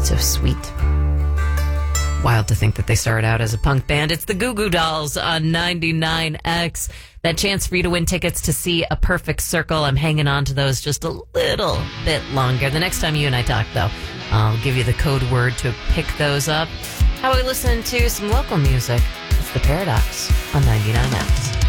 So sweet. Wild to think that they started out as a punk band. It's the Goo Goo Dolls on 99X. That chance for you to win tickets to see A Perfect Circle. I'm hanging on to those just a little bit longer. The next time you and I talk, though, I'll give you the code word to pick those up. How about we listen to some local music? It's The Paradox on 99X.